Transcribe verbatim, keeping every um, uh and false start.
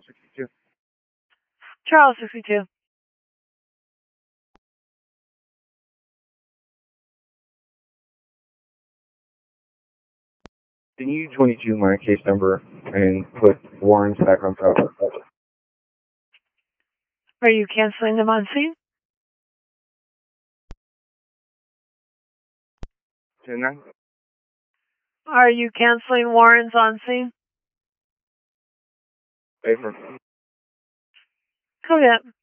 Charles sixty-two. Charles sixty-two. Can you twenty-two my case number and put Warren's back on top? Are you canceling them on scene? ten nine? Are you canceling warrants on scene? Paper. Code that.